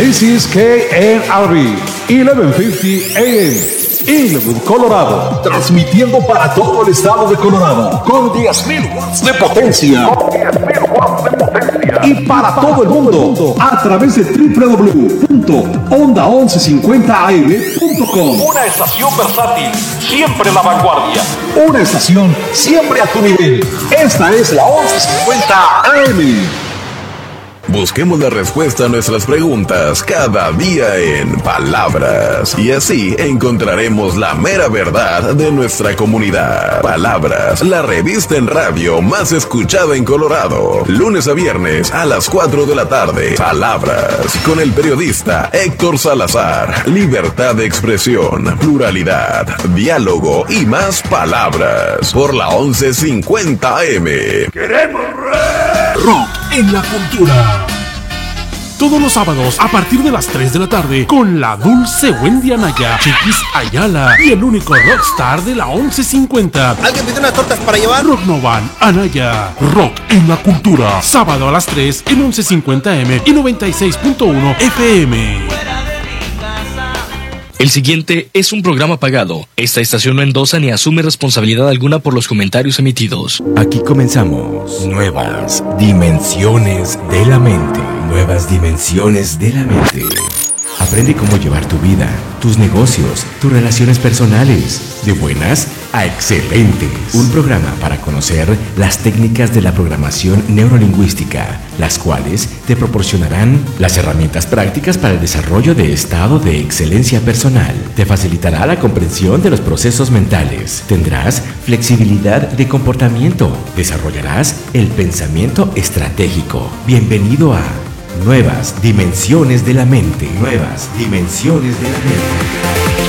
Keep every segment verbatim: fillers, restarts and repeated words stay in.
This is K N R B, eleven fifty A M, Inglewood, Colorado. Transmitiendo para todo el estado de Colorado con diez mil watts de potencia. Con diez mil watts de potencia. Y para todo el mundo a través de doble u doble u doble u punto onda once cincuenta a m punto com. Una estación versátil, siempre la vanguardia. Una estación siempre a tu nivel. Esta es la once cincuenta A M. Busquemos la respuesta a nuestras preguntas cada día en Palabras, y así encontraremos la mera verdad de nuestra comunidad. Palabras, la revista en radio más escuchada en Colorado, lunes a viernes a las cuatro de la tarde. Palabras, con el periodista Héctor Salazar. Libertad de expresión, pluralidad, diálogo y más palabras, por la once cincuenta A M. ¡Queremos rock en la cultura! Todos los sábados a partir de las tres de la tarde con la dulce Wendy Anaya, Chiquis Ayala y el único rockstar de la once cincuenta. ¿Alguien pide unas tortas para llevar? Rock Novan Anaya. Rock en la cultura. Sábado a las tres en once cincuenta M y noventa y seis punto uno F M. El siguiente es un programa pagado. Esta estación no endosa ni asume responsabilidad alguna por los comentarios emitidos. Aquí comenzamos. Nuevas dimensiones de la mente. Nuevas dimensiones de la mente. Aprende cómo llevar tu vida, tus negocios, tus relaciones personales, de buenas a excelentes. Un programa para conocer las técnicas de la programación neurolingüística, las cuales te proporcionarán las herramientas prácticas para el desarrollo de estado de excelencia personal. Te facilitará la comprensión de los procesos mentales. Tendrás flexibilidad de comportamiento. Desarrollarás el pensamiento estratégico. Bienvenido a Nuevas Dimensiones de la Mente. Nuevas Dimensiones de la Mente.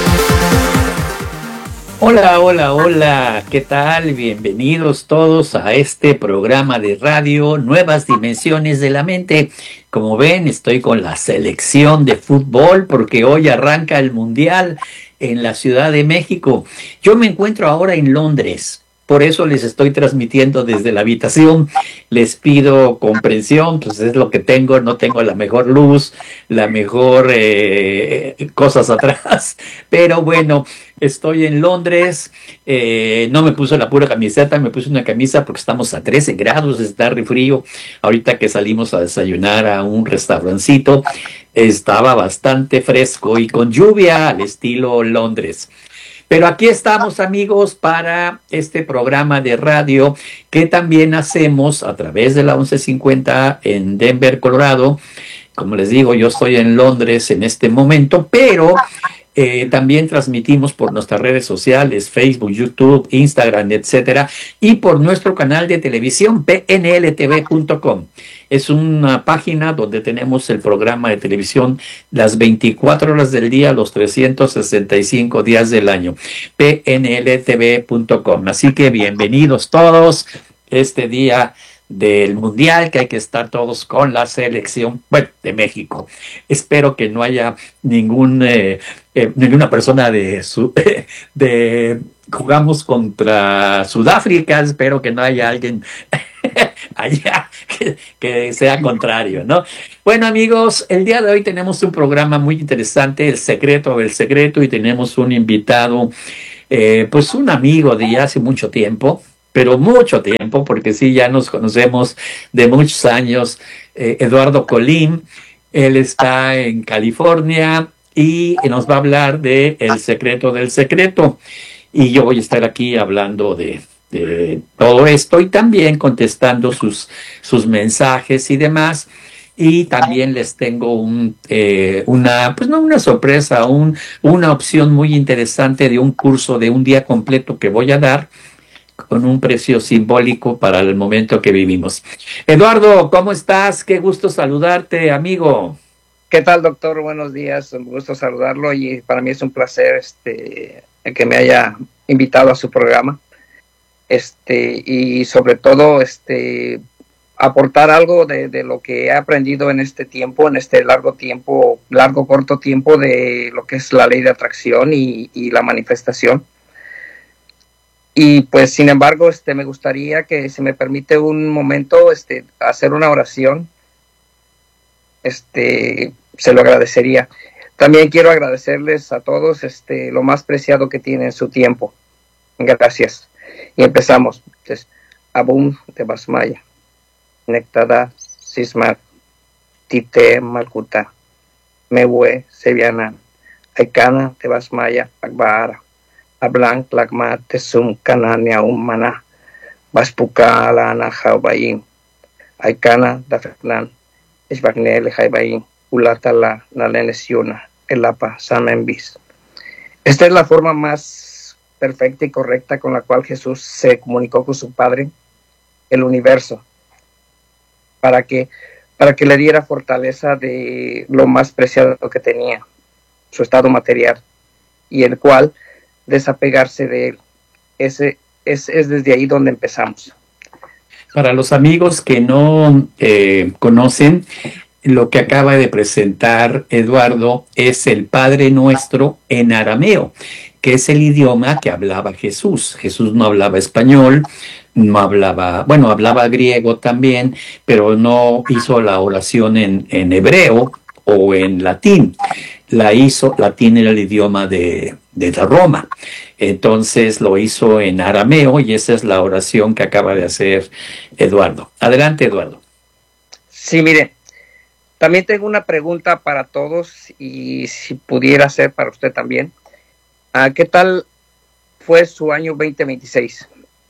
Hola, hola, hola. ¿Qué tal? Bienvenidos todos a este programa de radio Nuevas Dimensiones de la Mente. Como ven, estoy con la selección de fútbol porque hoy arranca el Mundial en la Ciudad de México. Yo me encuentro ahora en Londres. Por eso les estoy transmitiendo desde la habitación. Les pido comprensión, pues es lo que tengo. No tengo la mejor luz, la mejor eh, cosas atrás. Pero bueno, estoy en Londres. Eh, no me puse la pura camiseta, me puse una camisa porque estamos a trece grados, está re frío. Ahorita que salimos a desayunar a un restaurancito, estaba bastante fresco y con lluvia al estilo Londres. Pero aquí estamos, amigos, para este programa de radio que también hacemos a través de la once cincuenta en Denver, Colorado. Como les digo, yo estoy en Londres en este momento, pero eh, también transmitimos por nuestras redes sociales, Facebook, YouTube, Instagram, etcétera, y por nuestro canal de televisión, P N L T V punto com. Es una página donde tenemos el programa de televisión las veinticuatro horas del día, los trescientos sesenta y cinco días del año. P N L T V punto com. Así que bienvenidos todos este día del Mundial, que hay que estar todos con la selección, bueno, de México. Espero que no haya ningún eh, eh, ninguna persona de su de jugamos contra Sudáfrica. Espero que no haya alguien allá que, que sea contrario, ¿no? Bueno, amigos, el día de hoy tenemos un programa muy interesante, El Secreto del Secreto, y tenemos un invitado, eh, pues un amigo de hace mucho tiempo, pero mucho tiempo, porque sí, ya nos conocemos de muchos años, eh, Eduardo Colín. Él está en California y nos va a hablar de El Secreto del Secreto, y yo voy a estar aquí hablando de de todo esto y también contestando sus, sus mensajes y demás. Y también les tengo un, eh, una, pues no una sorpresa, un, una opción muy interesante de un curso de un día completo que voy a dar con un precio simbólico para el momento que vivimos. Eduardo, ¿cómo estás? Qué gusto saludarte, amigo. ¿Qué tal, doctor? Buenos días, un gusto saludarlo y para mí es un placer este, que me haya invitado a su programa. Este, y sobre todo este, aportar algo de, de lo que he aprendido en este tiempo, en este largo tiempo, largo, corto tiempo de lo que es la ley de atracción y, y la manifestación. Y pues, sin embargo, este, me gustaría que, si me permite un momento, este, hacer una oración. Este, se lo agradecería. También quiero agradecerles a todos este, lo más preciado que tienen, su tiempo. Gracias. Y empezamos. Entonces, Abum de Basmaya, Nectada Sismar, Tite Malkuta, Mewe Seviana, Aikana de Basmaya, Akbara, Ablan Lagma Tesum Kanania Umana, Baspuka Alana Jaubayin, Aikana da Fernán, Esbagnele Jaibayin, Ulatala Nalenesiona, Elapa Samenbis. Esta es la forma más perfecta y correcta con la cual Jesús se comunicó con su Padre, el universo, para que, para que le diera fortaleza de lo más preciado que tenía, su estado material, y el cual desapegarse de él. Ese es, es desde ahí donde empezamos. Para los amigos que no eh, conocen, lo que acaba de presentar Eduardo es el Padre Nuestro en arameo, que es el idioma que hablaba Jesús. Jesús no hablaba español, no hablaba, bueno, hablaba griego también, pero no hizo la oración en, en hebreo o en latín. La hizo, latín era el idioma de, de Roma. Entonces lo hizo en arameo y esa es la oración que acaba de hacer Eduardo. Adelante, Eduardo. Sí, mire, también tengo una pregunta para todos y si pudiera ser para usted también. Uh, ¿Qué tal fue su año veinte veintiséis?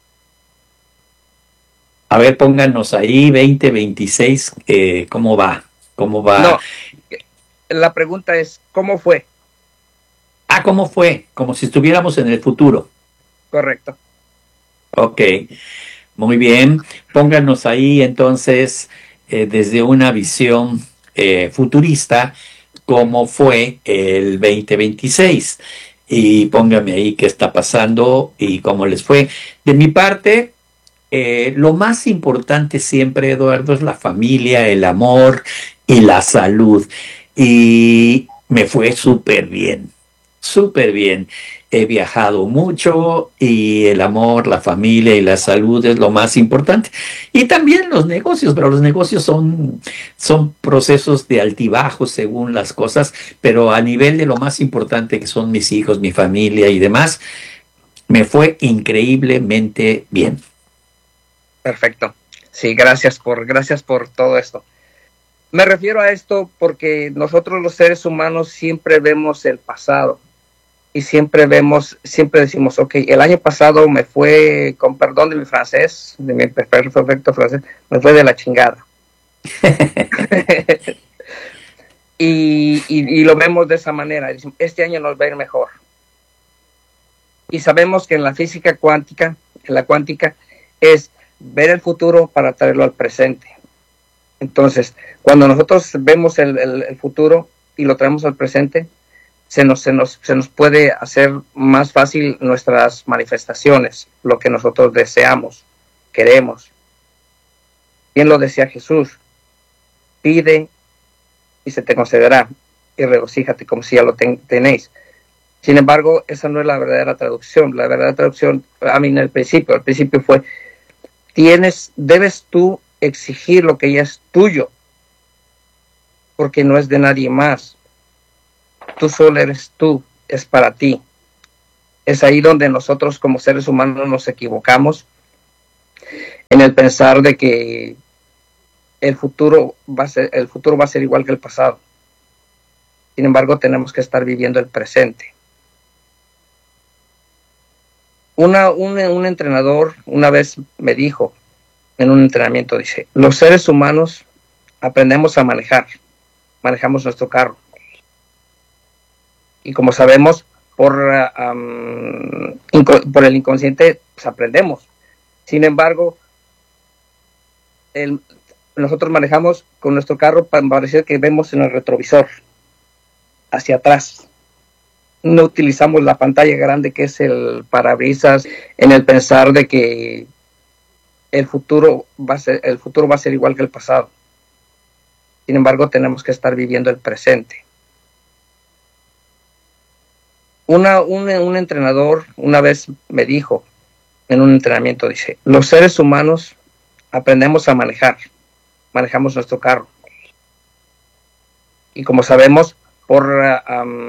A ver, pónganos ahí veinte veintiséis, eh, ¿cómo va? ¿Cómo va? No, la pregunta es, ¿cómo fue? Ah, ¿cómo fue? Como si estuviéramos en el futuro. Correcto. Ok, muy bien. Pónganos ahí entonces, eh, desde una visión eh, futurista, cómo fue el veinte veintiséis. Y póngame ahí qué está pasando y cómo les fue. De mi parte, eh, lo más importante siempre, Eduardo, es la familia, el amor y la salud. Y me fue súper bien, súper bien. He viajado mucho y el amor, la familia y la salud es lo más importante. Y también los negocios, pero los negocios son, son procesos de altibajos según las cosas, pero a nivel de lo más importante que son mis hijos, mi familia y demás, me fue increíblemente bien. Perfecto. Sí, gracias por, gracias por todo esto. Me refiero a esto porque nosotros los seres humanos siempre vemos el pasado. Y siempre vemos, siempre decimos, ok, el año pasado me fue, con perdón de mi francés, de mi perfecto francés, me fue de la chingada. y, y, y lo vemos de esa manera, este año nos va a ir mejor. Y sabemos que en la física cuántica, en la cuántica, es ver el futuro para traerlo al presente. Entonces, cuando nosotros vemos el, el, el futuro y lo traemos al presente, Se nos, se, nos, se nos puede hacer más fácil nuestras manifestaciones, lo que nosotros deseamos, queremos. Bien lo decía Jesús, pide y se te concederá, y regocíjate como si ya lo ten, tenéis. Sin embargo, esa no es la verdadera traducción. La verdadera traducción, a mí en el principio, al principio fue, tienes, debes tú exigir lo que ya es tuyo, porque no es de nadie más. Tú solo eres tú, es para ti. Es ahí donde nosotros como seres humanos nos equivocamos en el pensar de que el futuro va a ser, el futuro va a ser igual que el pasado. Sin embargo, tenemos que estar viviendo el presente. Una, un, un entrenador una vez me dijo en un entrenamiento, dice, los seres humanos aprendemos a manejar, manejamos nuestro carro. Y como sabemos, por, um, inco- por el inconsciente, pues aprendemos. Sin embargo, el, nosotros manejamos con nuestro carro para parecer que vemos en el retrovisor, hacia atrás. No utilizamos la pantalla grande que es el parabrisas en el pensar de que el futuro va a ser, el futuro va a ser igual que el pasado. Sin embargo, tenemos que estar viviendo el presente. Una, un, un entrenador una vez me dijo en un entrenamiento, dice, los seres humanos aprendemos a manejar, manejamos nuestro carro. y como sabemos, por um,